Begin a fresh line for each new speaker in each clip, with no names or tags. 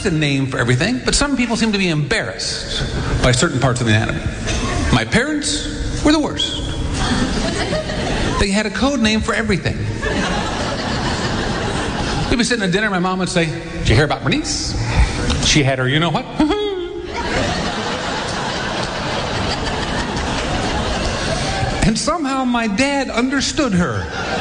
is a name for everything, but some people seem to be embarrassed by certain parts of the anatomy. My parents were the worst. They had a code name for everything. We'd be sitting at dinner, my mom would say, "Did you hear about Bernice? She had her you-know-what?" And somehow my dad understood her.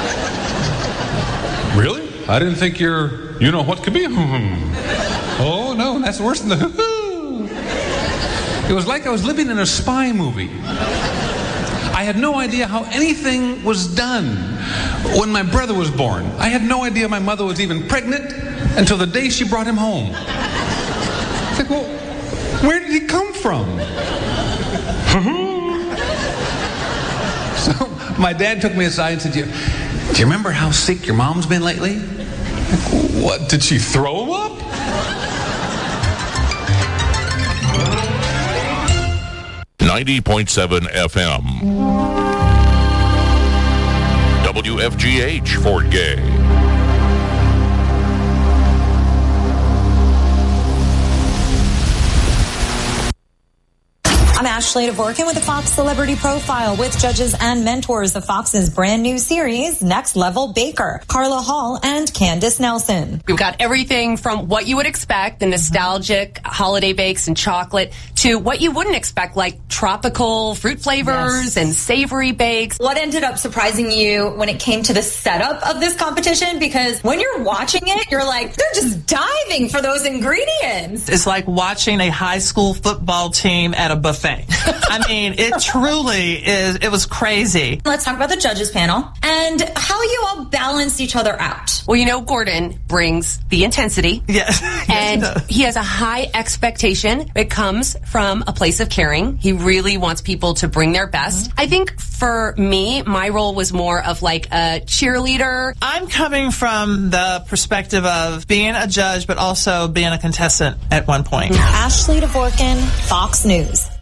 "Really? I didn't think your you-know-what could be." "Oh, no, that's worse than the It was like I was living in a spy movie. I had no idea how anything was done when my brother was born. I had no idea my mother was even pregnant until the day she brought him home. It's like, well, where did he come from? So my dad took me aside and said, do you remember how sick your mom's been lately?" "What, did she throw up?"
.7 FM. WFGH Fort Gay.
I'm Ashley Dvorkin with the Fox Celebrity Profile with judges and mentors of Fox's brand new series, Next Level Baker, Carla Hall and Candace Nelson.
We've got everything from what you would expect, the nostalgic holiday bakes and chocolate, to what you wouldn't expect, like tropical fruit flavors and savory bakes.
What ended up surprising you when it came to the setup of this competition? Because when you're watching it, you're like, they're just diving for those ingredients.
It's like watching a high school football team at a buffet. I mean, it truly is. It was crazy.
Let's talk about the judges panel and how you all balanced each other out.
Well, you know, Gordon brings the intensity.
Yes.
And he has a high expectation. It comes from a place of caring. He really wants people to bring their best. I think for me, my role was more of like a cheerleader.
I'm coming from the perspective of being a judge, but also being a contestant at one point.
Ashley Dvorkin, Fox News.